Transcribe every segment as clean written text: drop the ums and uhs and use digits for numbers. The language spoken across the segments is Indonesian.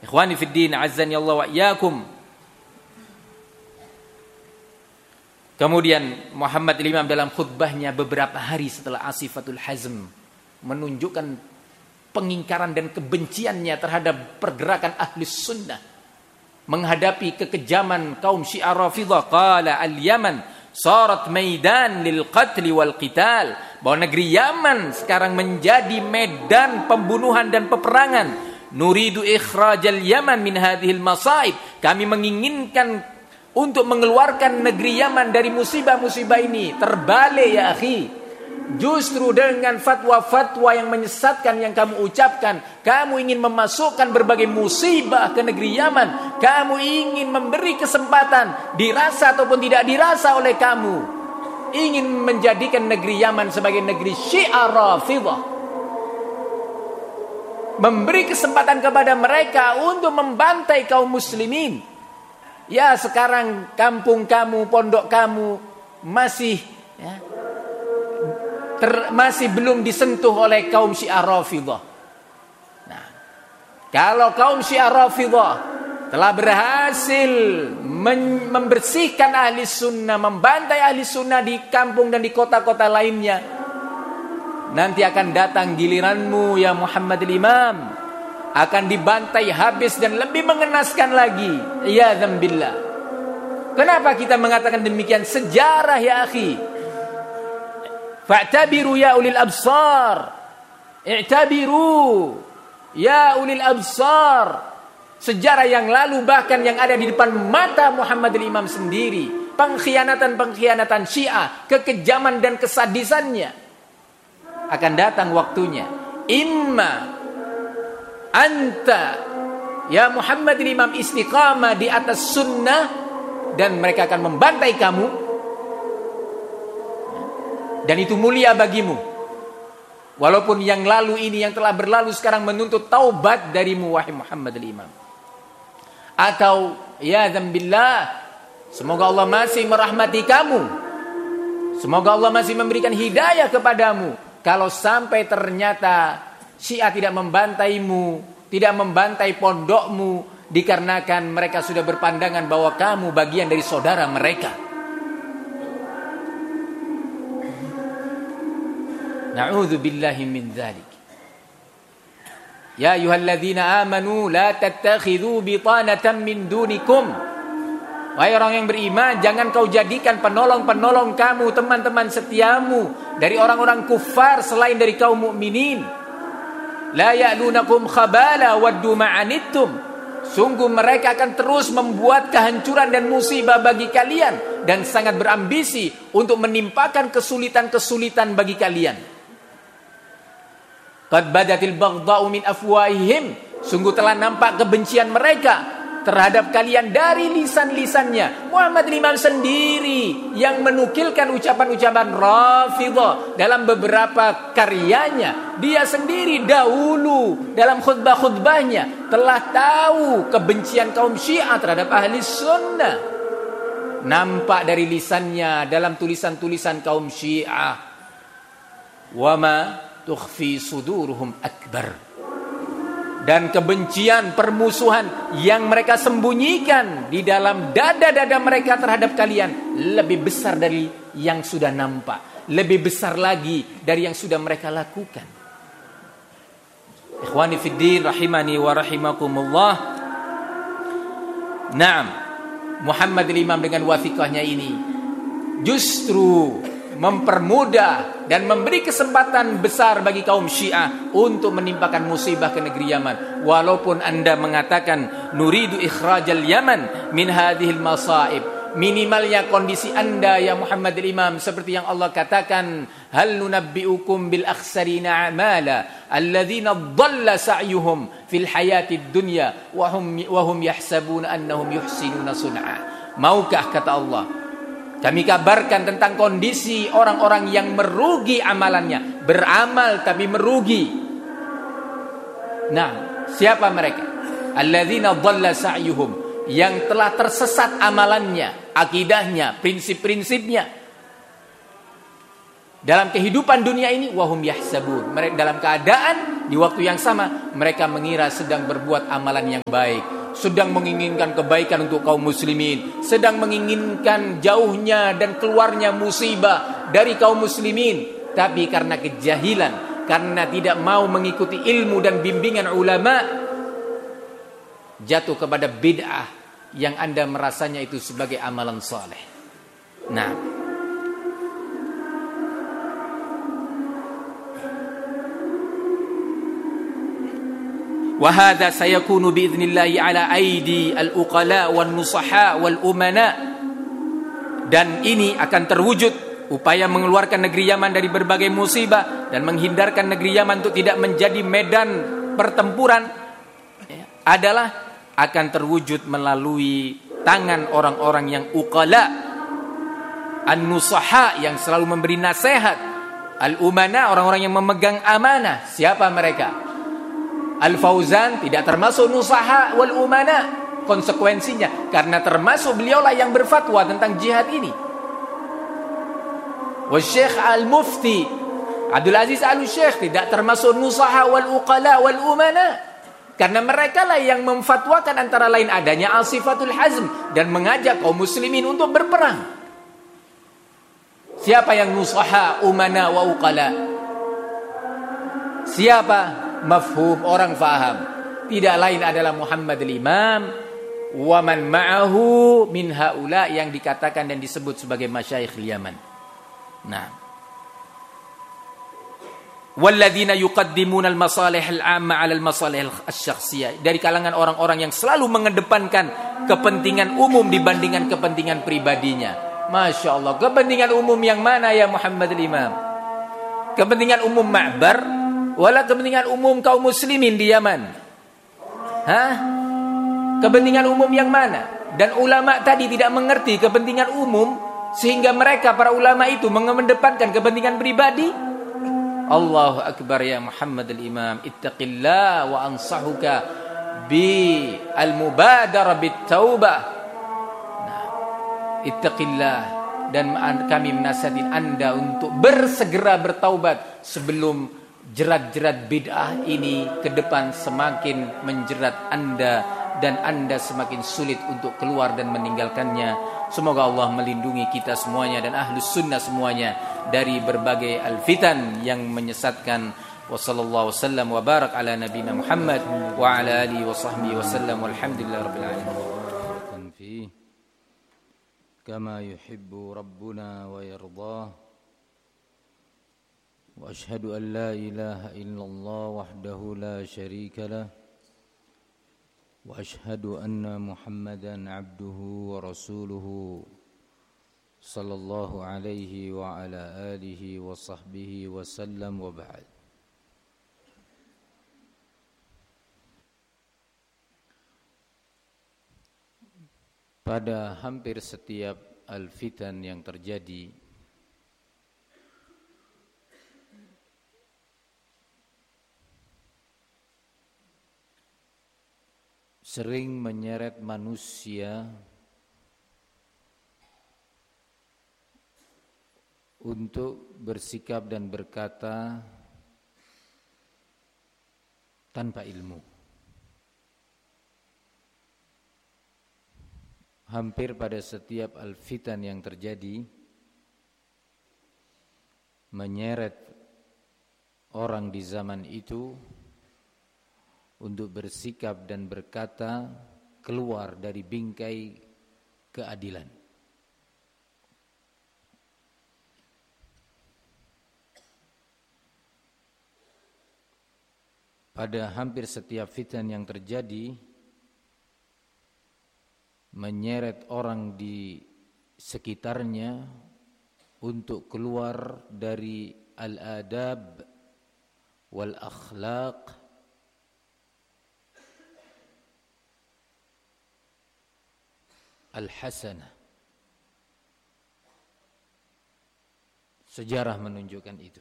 Ikhwani fid din, azzani Allah wa iyyakum. Kemudian Muhammad Imam dalam khutbahnya beberapa hari setelah Asifatul Hazm menunjukkan pengingkaran dan kebenciannya terhadap pergerakan ahli sunnah menghadapi kekejaman kaum Syiah Rafidhah. Qala al-Yaman sarat maidan lil qatl wal qital, bahwa negeri Yaman sekarang menjadi medan pembunuhan dan peperangan. Nuridu ikhrajal Yaman min hadhil masaib, kami menginginkan untuk mengeluarkan negeri Yaman dari musibah-musibah ini. Terbalik ya akhi, justru dengan fatwa-fatwa yang menyesatkan yang kamu ucapkan, kamu ingin memasukkan berbagai musibah ke negeri Yaman. Kamu ingin memberi kesempatan, dirasa ataupun tidak dirasa oleh kamu, ingin menjadikan negeri Yaman sebagai negeri Syiah Rafidhah, memberi kesempatan kepada mereka untuk membantai kaum muslimin. Ya, sekarang kampung kamu, pondok kamu masih masih belum disentuh oleh kaum Syiah Rafidhah. Nah, kalau kaum Syiah Rafidhah telah berhasil membersihkan ahli sunnah, membantai ahli sunnah di kampung dan di kota-kota lainnya, nanti akan datang giliranmu ya Muhammad Imam, akan dibantai habis dan lebih mengenaskan lagi. Ya dzambillah. Kenapa kita mengatakan demikian? Sejarah ya akhi. Fa'tabiru ya ulil absar. I'tabiru ya ulil absar. Sejarah yang lalu bahkan yang ada di depan mata Muhammad Imam sendiri, pengkhianatan-pengkhianatan Syiah, kekejaman dan kesadisannya, akan datang waktunya. Imma anta ya Muhammad Imam istiqamah di atas sunnah dan mereka akan membantai kamu, dan itu mulia bagimu, walaupun yang lalu ini, yang telah berlalu sekarang menuntut taubat darimu wahai Muhammad Imam. Atau ya dzambillah, semoga Allah masih merahmati kamu, semoga Allah masih memberikan hidayah kepadamu, kalau sampai ternyata Syiah tidak membantaimu, tidak membantai pondokmu, dikarenakan mereka sudah berpandangan bahwa kamu bagian dari saudara mereka. Na'udzu billahi min dzalik. Ya ayyuhalladzina amanu la tattakhidhu bitanatan min dunikum. Wahai orang yang beriman, jangan kau jadikan penolong-penolong kamu, teman-teman setiamu dari orang-orang kufar selain dari kaum mukminin. La ya'lunakum khabala waddu ma'anittum. Sungguh mereka akan terus membuat kehancuran dan musibah bagi kalian, dan sangat berambisi untuk menimpakan kesulitan-kesulitan bagi kalian. Qad badatil baghdha'u min afwahihim. Sungguh telah nampak kebencian mereka terhadap kalian dari lisan-lisannya. Muhammad Imam sendiri yang menukilkan ucapan-ucapan Rafidhah dalam beberapa karyanya. Dia sendiri dahulu dalam khutbah-khutbahnya telah tahu kebencian kaum Syiah terhadap ahli sunnah. Nampak dari lisannya dalam tulisan-tulisan kaum Syiah. Wa ma tukhfi suduruhum akbar. Dan kebencian, permusuhan yang mereka sembunyikan di dalam dada-dada mereka terhadap kalian lebih besar dari yang sudah nampak, lebih besar lagi dari yang sudah mereka lakukan. Ikhwani fiddin rahimani wa rahimakumullah. Naam, Muhammad Imam dengan wathiqahnya ini justru mempermudah dan memberi kesempatan besar bagi kaum Syiah untuk menimpakan musibah ke negeri Yaman. Walaupun Anda mengatakan nuridu ikhrajal Yaman min hadhil masaib, minimalnya kondisi Anda ya Muhammad Imam seperti yang Allah katakan, hal nunabbiukum bil akhsarina a'mala alladzina dhalla sa'yuhum fil hayatid dunya wa hum yahsabuna annahum yuhsinuna sun'a. Maukah, kata Allah, kami kabarkan tentang kondisi orang-orang yang merugi amalannya, beramal tapi merugi. Nah, siapa mereka? Alladzina dhalla sa'yuhum, yang telah tersesat amalannya, akidahnya, prinsip-prinsipnya dalam kehidupan dunia ini. Wahum yahsabun, mereka dalam keadaan di waktu yang sama mereka mengira sedang berbuat amalan yang baik, sedang menginginkan kebaikan untuk kaum muslimin, sedang menginginkan jauhnya dan keluarnya musibah dari kaum muslimin. Tapi karena kejahilan, karena tidak mau mengikuti ilmu dan bimbingan ulama, jatuh kepada bid'ah yang Anda merasanya itu sebagai amalan saleh. Nah, wa hadza sayakunu bi idznillah ala aidi al-uqala wan nusaha wal umana. Dan ini akan terwujud upaya mengeluarkan negeri Yaman dari berbagai musibah dan menghindarkan negeri Yaman untuk tidak menjadi medan pertempuran adalah akan terwujud melalui tangan orang-orang yang uqala, an-nusaha yang selalu memberi nasihat, al-umana orang-orang yang memegang amanah. Siapa mereka? Al-Fauzan tidak termasuk nusaha wal umana, konsekuensinya karena termasuk beliaulah yang berfatwa tentang jihad ini. Wa Syekh Al-Mufti Abdul Aziz Al-Syekh tidak termasuk nusaha wal uqala wal umana, karena mereka lah yang memfatwakan antara lain adanya al-sifatul hazm dan mengajak kaum muslimin untuk berperang. Siapa yang nusaha, umana wa uqala? Siapa? Mafhum, orang faham. Tidak lain adalah Muhammad al-Imam wa man ma'ahu min haula yang dikatakan dan disebut sebagai masyayikh Yaman. Nah, walladzina yuqaddimuna al-masalih al-'amma 'ala al-masalih asy-syakhsiyah, dari kalangan orang-orang yang selalu mengedepankan kepentingan umum dibandingkan kepentingan pribadinya. Masya Allah, kepentingan umum yang mana ya Muhammad al-Imam? Kepentingan umum Ma'bar wala kepentingan umum kaum muslimin di Yaman? Hah? Kepentingan umum yang mana? Dan ulama tadi tidak mengerti kepentingan umum sehingga mereka para ulama itu mengedepankan kepentingan pribadi. Allahu akbar ya Muhammad al-Imam, ittaqillah wa ansahuka bi al-mubadarah bit taubah. Nah, ittaqillah, dan kami menasihatin Anda untuk bersegera bertaubat sebelum jerat-jerat bid'ah ini ke depan semakin menjerat Anda dan Anda semakin sulit untuk keluar dan meninggalkannya. Semoga Allah melindungi kita semuanya dan ahlus sunnah semuanya dari berbagai al-fitan yang menyesatkan. Wa sallallahu wasallam wa barak ala nabiyina Muhammad wa ala alihi wa sahbihi wasallam walhamdulillahirabbil alamin. Kama yuhibbu rabbuna wa yardah. وأشهد أن لا إله إلا الله وحده لا شريك له وأشهد أن محمدا عبده ورسوله صلى الله عليه وعلى آله وصحبه وسلم وبعد. Pada hampir setiap al-fitan yang terjadi, sering menyeret manusia untuk bersikap dan berkata tanpa ilmu. Hampir pada setiap al-fitan yang terjadi menyeret orang di zaman itu untuk bersikap dan berkata keluar dari bingkai keadilan. Pada hampir setiap fitan yang terjadi menyeret orang di sekitarnya untuk keluar dari al-adab wal akhlaq al-hasanah. Sejarah menunjukkan itu.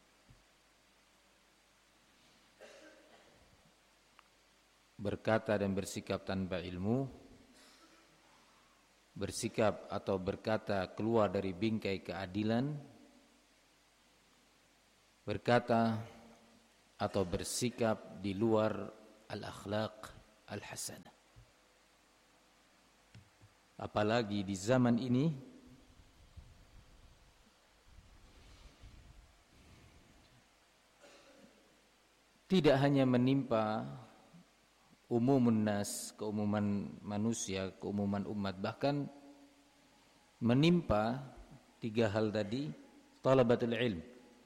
Berkata dan bersikap tanpa ilmu, bersikap atau berkata keluar dari bingkai keadilan, berkata atau bersikap di luar al-akhlaq al-hasanah. Apalagi di zaman ini tidak hanya menimpa umumun nas, keumuman manusia, keumuman umat, bahkan menimpa tiga hal tadi, talabatul ilm,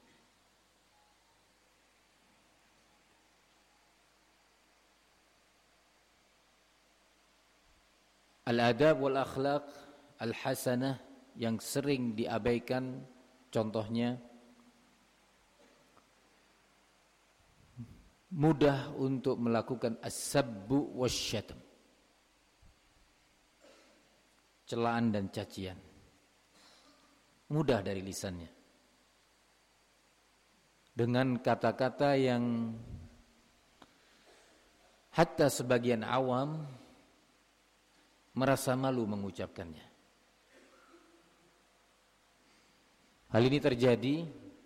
al-adab wal akhlaq al-hasanah yang sering diabaikan. Contohnya, mudah untuk melakukan as-sabbu wasyatam, celaan dan cacian, mudah dari lisannya, dengan kata-kata yang hatta sebagian awam merasa malu mengucapkannya. Hal ini terjadi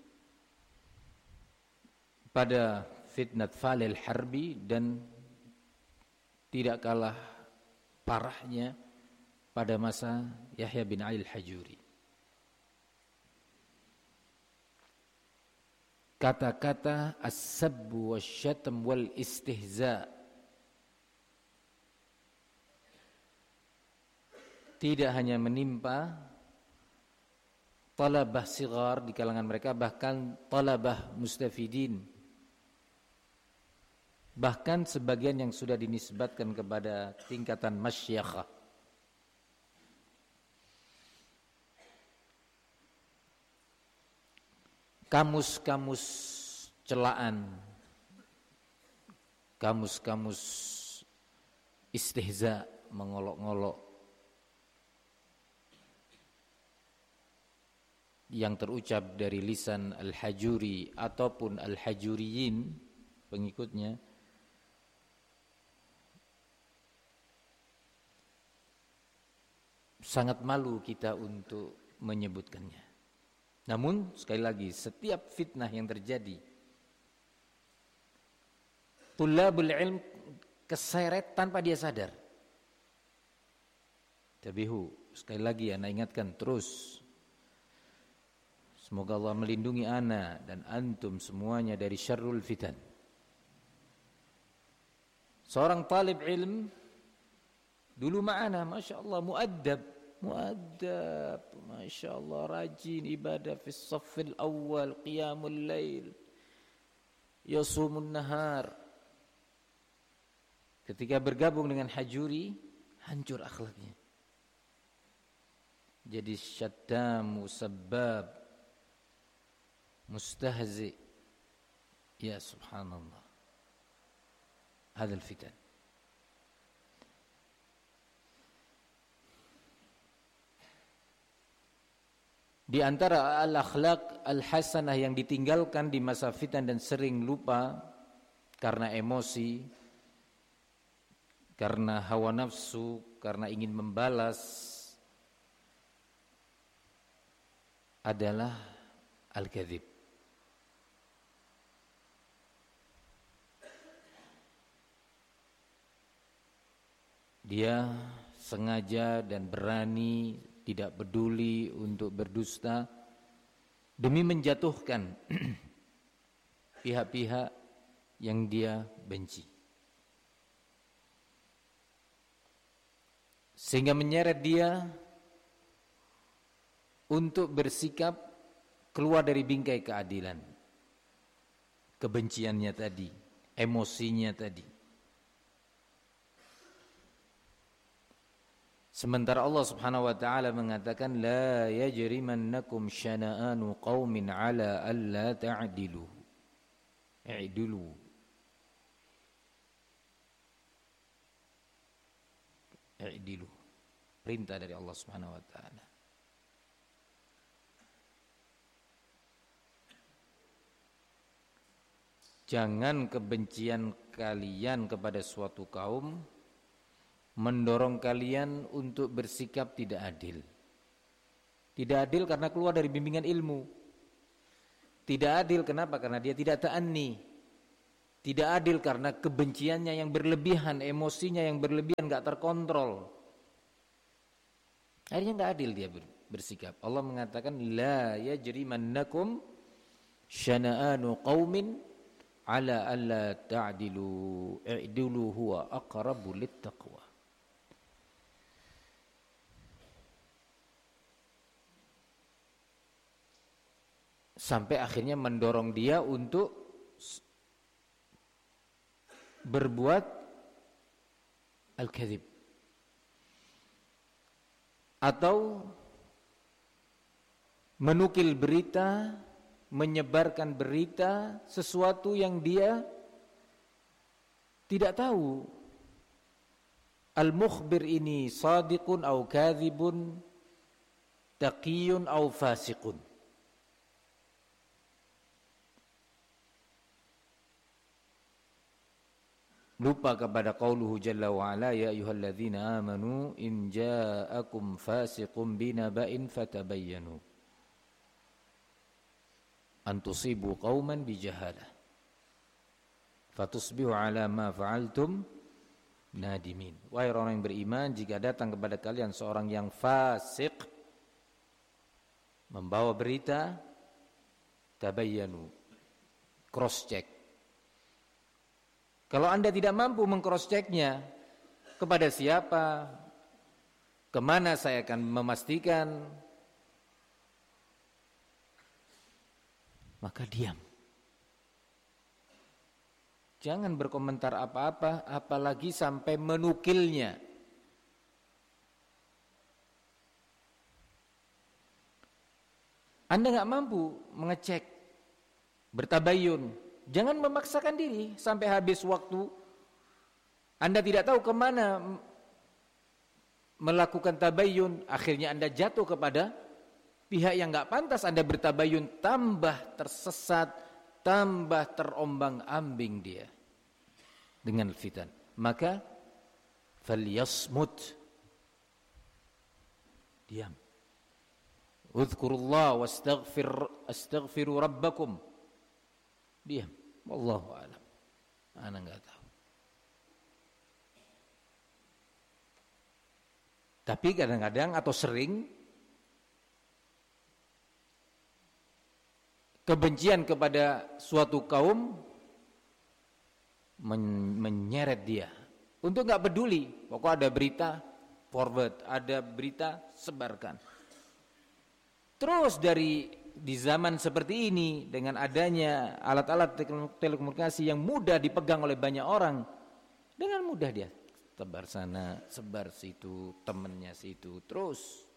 pada fitnat Falil Harbi dan tidak kalah parahnya pada masa Yahya bin Ali al-Hajuri. Kata-kata as-sabbu wasyatam wal istihza tidak hanya menimpa talabah sigar di kalangan mereka, bahkan talabah mustafidin, bahkan sebagian yang sudah dinisbatkan kepada tingkatan masyakhah. Kamus-kamus celaan, kamus-kamus istihza, mengolok-ngolok, yang terucap dari lisan al-Hajuri ataupun al-Hajuriyin, pengikutnya, sangat malu kita untuk menyebutkannya. Namun sekali lagi, setiap fitnah yang terjadi, tulabul ilm keseret tanpa dia sadar. Tabihu, sekali lagi ana ingatkan terus, semoga Allah melindungi ana dan antum semuanya dari syarrul fitan. Seorang talib ilm dulu ma'ana, Masya Allah, mu'addab, Masya Allah, rajin ibadah fi saffil awal, qiyamul lail, yasumun nahar. Ketika bergabung dengan Hajuri, hancur akhlaknya, jadi syaddam, musabbab, mustahzi. Ya subhanallah, hadal fitan. Di antara al-akhlaq al-hasanah yang ditinggalkan di masa fitan dan sering lupa karena emosi, karena hawa nafsu, karena ingin membalas, adalah al-kadzib. Dia sengaja dan berani, tidak peduli untuk berdusta demi menjatuhkan pihak-pihak yang dia benci, sehingga menyeret dia untuk bersikap keluar dari bingkai keadilan. Kebenciannya tadi, emosinya tadi. Sementara Allah Subhanahu wa taala mengatakan, la yajrimannakum syana'anu qaumin ala alla ta'dilu. I'dilu. I'dilu. Perintah dari Allah Subhanahu wa taala. Jangan kebencian kalian kepada suatu kaum mendorong kalian untuk bersikap tidak adil. Tidak adil karena keluar dari bimbingan ilmu. Tidak adil kenapa? Karena dia tidak ta'anni. Tidak adil karena kebenciannya yang berlebihan, emosinya yang berlebihan, gak terkontrol. Akhirnya gak adil dia bersikap. Allah mengatakan, la yajrimannakum syana'anu qaumin ala alla ta'dilu i'dilu huwa aqrabu littaqwa. Sampai akhirnya mendorong dia untuk berbuat al-kadzib atau menukil berita, menyebarkan berita sesuatu yang dia tidak tahu. Al-mukhbir ini sadiqun au kadzibun, taqiyun au fasiqun. Lupa kepada qauluhu jalla wa ala, ya ayyuhalladzina amanu in ja'akum fasiqun binaba'in fatabayyanu an tusibu qauman bijahalah fatusbihu ala ma fa'altum nadimin. Wahai orang yang beriman, jika datang kepada kalian seorang yang fasik membawa berita, tabayyanu, cross check. Kalau Anda tidak mampu meng-cross-checknya, kepada siapa, kemana saya akan memastikan, maka diam. Jangan berkomentar apa-apa, apalagi sampai menukilnya. Anda nggak mampu mengecek, bertabayun. Jangan memaksakan diri sampai habis waktu. Anda tidak tahu kemana melakukan tabayyun, akhirnya Anda jatuh kepada pihak yang gak pantas. Anda bertabayyun, tambah tersesat, tambah terombang-ambing dia dengan fitan. Maka falyasmut, diam. Udhkurullah wastaghfiru rabbakum, diam. Wallahu a'lam. Ana enggak tahu. Tapi kadang-kadang atau sering kebencian kepada suatu kaum menyeret dia untuk enggak peduli. Pokok ada berita, forward, ada berita, sebarkan. Terus di zaman seperti ini, dengan adanya alat-alat telekomunikasi yang mudah dipegang oleh banyak orang, dengan mudah dia sebar sana, sebar situ, temennya situ, terus